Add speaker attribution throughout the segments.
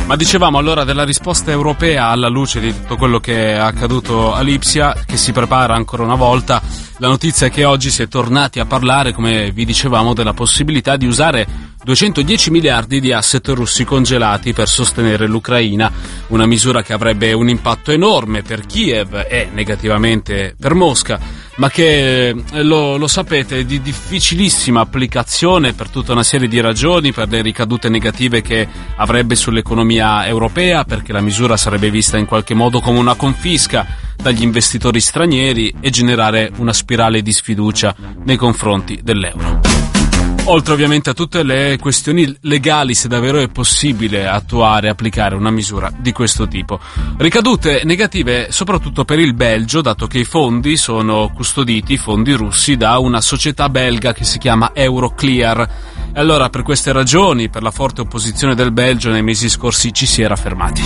Speaker 1: Ma dicevamo allora della risposta europea alla luce di tutto quello che è accaduto a Lipsia, che si prepara ancora una volta. La notizia è che oggi si è tornati a parlare, come vi dicevamo, della possibilità di usare 210 miliardi di asset russi congelati per sostenere l'Ucraina, una misura che avrebbe un impatto enorme per Kiev e negativamente per Mosca, ma che, lo sapete, è di difficilissima applicazione per tutta una serie di ragioni, per le ricadute negative che avrebbe sull'economia europea, perché la misura sarebbe vista in qualche modo come una confisca dagli investitori stranieri e generare una spirale di sfiducia nei confronti dell'euro. Oltre ovviamente a tutte le questioni legali, se davvero è possibile attuare e applicare una misura di questo tipo. Ricadute negative soprattutto per il Belgio, dato che i fondi sono custoditi, i fondi russi, da una società belga che si chiama Euroclear. E allora, per queste ragioni, per la forte opposizione del Belgio, nei mesi scorsi ci si era fermati.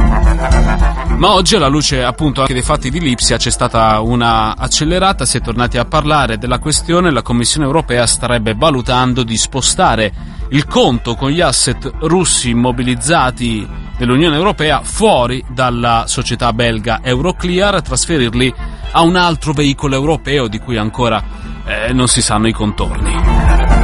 Speaker 1: Ma oggi, alla luce appunto anche dei fatti di Lipsia, c'è stata una accelerata, si è tornati a parlare della questione. La Commissione europea starebbe valutando di spostare il conto con gli asset russi immobilizzati dell'Unione Europea fuori dalla società belga Euroclear, trasferirli a un altro veicolo europeo di cui ancora non si sanno i contorni.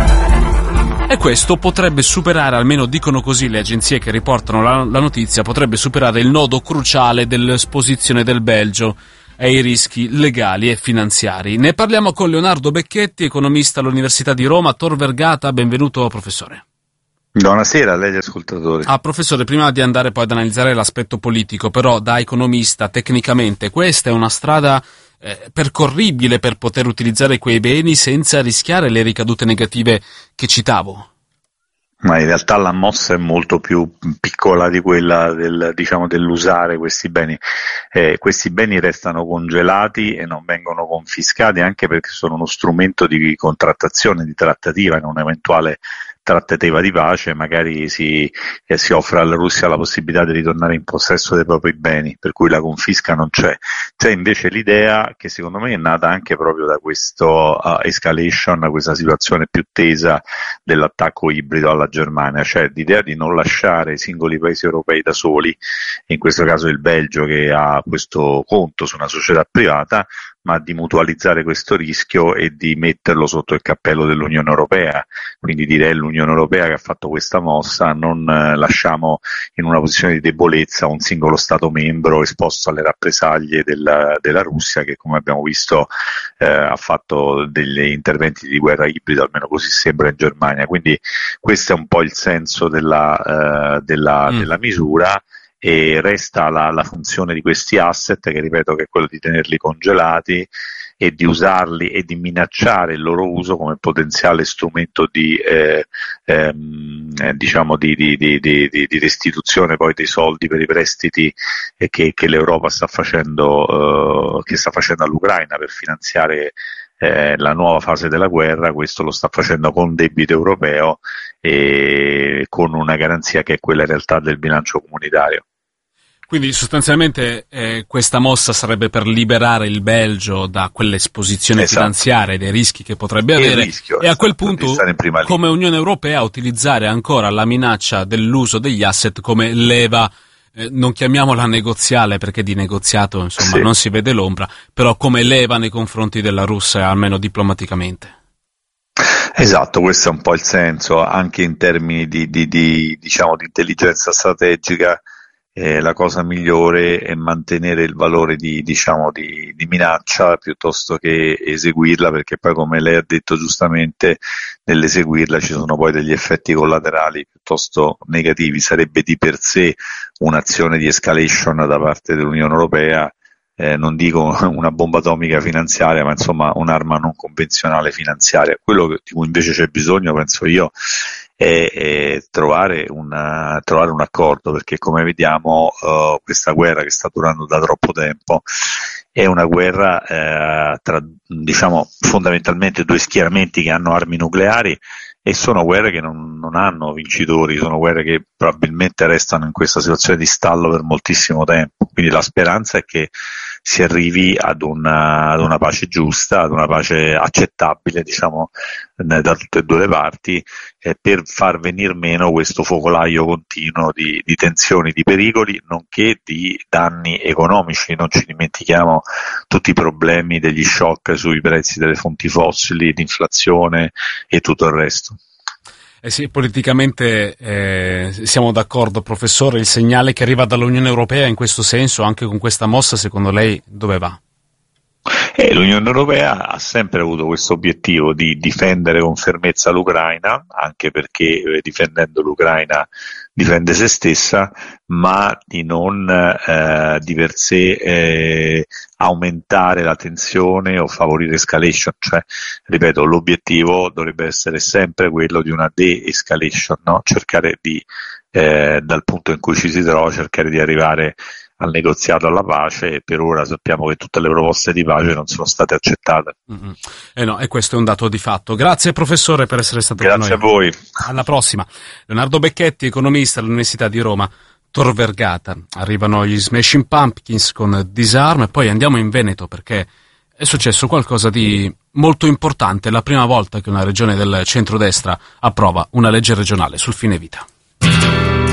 Speaker 1: E questo potrebbe superare, almeno dicono così le agenzie che riportano la notizia, potrebbe superare il nodo cruciale dell'esposizione del Belgio ai rischi legali e finanziari. Ne parliamo con Leonardo Becchetti, economista all'Università di Roma. Tor Vergata, benvenuto professore.
Speaker 2: Buonasera a lei ascoltatori.
Speaker 1: Professore, prima di andare poi ad analizzare l'aspetto politico, però da economista, tecnicamente, questa è una strada percorribile per poter utilizzare quei beni senza rischiare le ricadute negative che citavo?
Speaker 2: Ma in realtà la mossa è molto più piccola di quella dell'usare questi beni. Questi beni restano congelati e non vengono confiscati, anche perché sono uno strumento di contrattazione, di trattativa in un'eventuale trattativa di pace. Magari si offre alla Russia la possibilità di ritornare in possesso dei propri beni, per cui la confisca non c'è. C'è invece l'idea, che secondo me è nata anche proprio da questo escalation, questa situazione più tesa dell'attacco ibrido alla Germania, cioè l'idea di non lasciare i singoli paesi europei da soli, in questo caso il Belgio che ha questo conto su una società privata, ma di mutualizzare questo rischio e di metterlo sotto il cappello dell'Unione Europea. Quindi direi l'Unione Europea che ha fatto questa mossa, non lasciamo in una posizione di debolezza un singolo Stato membro esposto alle rappresaglie della Russia, che come abbiamo visto ha fatto degli interventi di guerra ibrida, almeno così sembra in Germania. Quindi questo è un po' il senso della misura. E resta la funzione di questi asset, che ripeto che è quello di tenerli congelati e di usarli e di minacciare il loro uso come potenziale strumento di restituzione poi dei soldi per i prestiti che l'Europa sta facendo all'Ucraina per finanziare la nuova fase della guerra. Questo lo sta facendo con debito europeo e con una garanzia che è quella in realtà del bilancio comunitario.
Speaker 1: Quindi sostanzialmente questa mossa sarebbe per liberare il Belgio da quell'esposizione finanziaria e dei rischi che potrebbe avere, e a quel punto, come Unione Europea, utilizzare ancora la minaccia dell'uso degli asset come leva, non chiamiamola negoziale perché di negoziato non si vede l'ombra, però come leva nei confronti della Russia, almeno diplomaticamente.
Speaker 2: Esatto, questo è un po' il senso, anche in termini di intelligenza strategica. La cosa migliore è mantenere il valore di minaccia piuttosto che eseguirla, perché poi, come lei ha detto giustamente, nell'eseguirla ci sono poi degli effetti collaterali piuttosto negativi. Sarebbe di per sé un'azione di escalation da parte dell'Unione Europea, non dico una bomba atomica finanziaria, ma insomma un'arma non convenzionale finanziaria. Quello di cui invece c'è bisogno, penso io, è trovare un accordo, perché come vediamo questa guerra, che sta durando da troppo tempo, è una guerra tra fondamentalmente due schieramenti che hanno armi nucleari e sono guerre che non hanno vincitori, sono guerre che probabilmente restano in questa situazione di stallo per moltissimo tempo. Quindi la speranza è che si arrivi ad una pace giusta, ad una pace accettabile, diciamo, da tutte e due le parti, per far venir meno questo focolaio continuo di tensioni, di pericoli, nonché di danni economici. Non ci dimentichiamo tutti i problemi degli shock sui prezzi delle fonti fossili, l'inflazione e tutto il resto.
Speaker 1: Sì, politicamente siamo d'accordo, professore. Il segnale che arriva dall'Unione Europea in questo senso, anche con questa mossa, secondo lei dove va?
Speaker 2: L'Unione Europea ha sempre avuto questo obiettivo di difendere con fermezza l'Ucraina, anche perché difendendo l'Ucraina difende se stessa, ma di non di per sé aumentare la tensione o favorire escalation. Cioè, ripeto, l'obiettivo dovrebbe essere sempre quello di una de-escalation, no? Cercare di, dal punto in cui ci si trova, cercare di arrivare al negoziato, alla pace, e per ora sappiamo che tutte le proposte di pace non sono state accettate.
Speaker 1: No, e questo è un dato di fatto. Grazie professore per essere stato con noi.
Speaker 2: Grazie a voi.
Speaker 1: Alla prossima. Leonardo Becchetti, economista all'Università di Roma, Tor Vergata. Arrivano gli Smashing Pumpkins con Disarm e poi andiamo in Veneto perché è successo qualcosa di molto importante. È la prima volta che una regione del centrodestra approva una legge regionale sul fine vita.